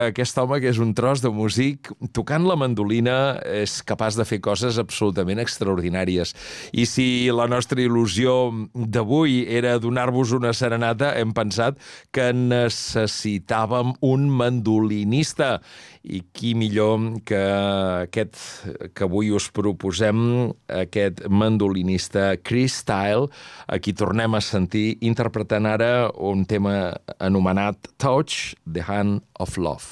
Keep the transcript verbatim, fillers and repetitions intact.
Aquest home, que és un tros de músic, tocant la mandolina és capaç de fer coses absolutament extraordinàries. I si la nostra il·lusió d'avui era donar-vos una serenata, hem pensat que necessitàvem un mandolinista. I qui millor que aquest que avui us proposem, aquest mandolinista Chris Steele, a qui tornem a sentir interpretant ara un tema anomenat Touch the Hand of Love.